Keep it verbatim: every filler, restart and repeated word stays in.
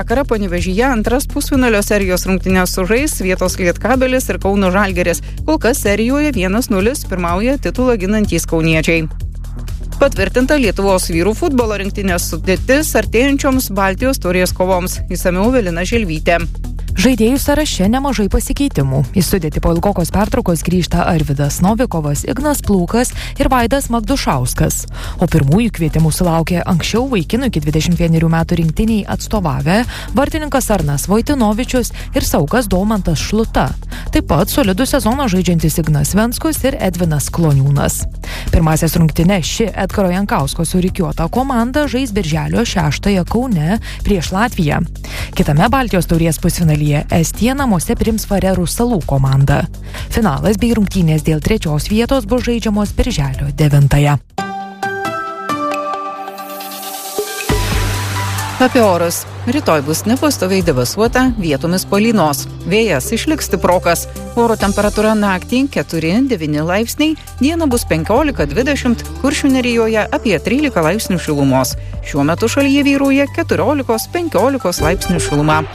Vakarą Panevėžyje antras pusfinalio serijos rungtynes sužais Vietos Lietkabelis ir Kauno Žalgiris. Kol kas serijoje vienas nulis pirmauja titulą ginantys kauniečiai. Patvirtinta Lietuvos vyrų futbolo rinktinės sudėtis artėjančioms Baltijos taurės kovoms. Išsamiau Evelina Želvytė. Žaidėjų sąraše nemažai pasikeitimų. Į sudėtį po ilgokos pertraukos grįžta Arvydas Novikovas, Ignas Plūkas ir Vaidas Magdušauskas. O pirmųjų kvietimų sulaukė anksčiau vaikinų iki dvidešimt vienerių metų rinktiniai atstovavę vartininkas Arnas Vojtinovičius ir saugas Daumantas Šluta. Taip pat solidų sezoną žaidžiantis Ignas Venskus ir Edvinas Kloniūnas. Pirmasias rungtynes ši Edgaro Jankausko surikiuota komanda žais birželio šeštąją Kaune prieš Latviją. Kitame Baltijos taurės pusfinalyje Estija namuose priims Farerų salų komandą. Finalas bei rungtynės dėl trečios vietos bus žaidžiamos birželio devintąją. Apie orus. Rytoj bus nepastoviai debesuota, vietomis palynos. Vėjas išliks stiprokas. Oro temperatūra naktį keturi devyni laipsniai, dieną bus penkiolika dvidešimt, Kuršių nerijoje apie trylika laipsnių šilumos. Šiuo metu šalyje vyrauja keturiolikos penkiolikos laipsnių šiluma.